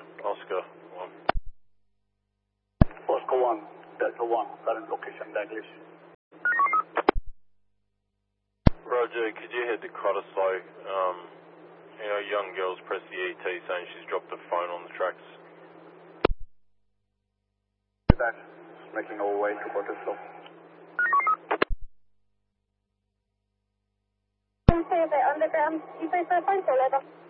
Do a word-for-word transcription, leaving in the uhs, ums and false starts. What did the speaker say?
Oscar one. Oscar one, Delta one, current location, Daglish. Roger, could you head to Cottesloe? Um, you know, young girl's pressed the E T saying she's dropped her phone on the tracks. That, making our way to Cottesloe. Underground, you say five point four,